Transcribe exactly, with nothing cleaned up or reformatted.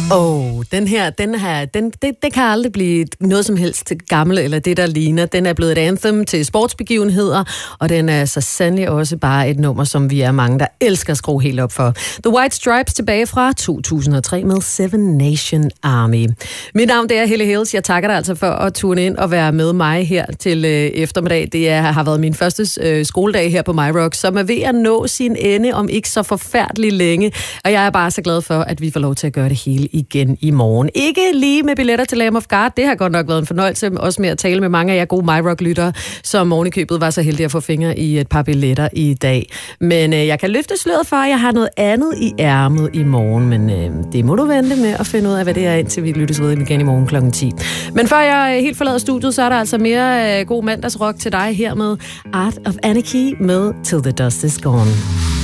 Åh, oh, den her, den her, den, det, det kan aldrig blive noget som helst gammel, eller det, der ligner. Den er blevet et anthem til sportsbegivenheder, og den er så sandelig også bare et nummer, som vi er mange, der elsker at skrue helt op for. The White Stripes tilbage fra to tusind og tre med Seven Nation Army. Mit navn, det er Helle Hills. Jeg takker dig altså for at tune ind og være med mig her til øh, eftermiddag. Det er, har været min første øh, skoledag her på MyRock, som er ved at nå sin ende om ikke så forfærdelig længe, og jeg er bare så glad for, at vi får lov til at gøre det hele igen i morgen. Ikke lige med billetter til Lamb of God. Det har godt nok været en fornøjelse, også med at tale med mange af jer gode MyRock-lyttere, som ovenikøbet var så heldige at få fingre i et par billetter i dag. Men øh, jeg kan løfte sløret for, at jeg har noget andet i ærmet i morgen, men øh, det må du vente med at finde ud af, hvad det er, indtil vi lyttes ved igen i morgen klokken ti. Men før jeg helt forlader studiet, så er der altså mere øh, god mandagsrock til dig her med Art of Anarchy med Till the Dust is Gone.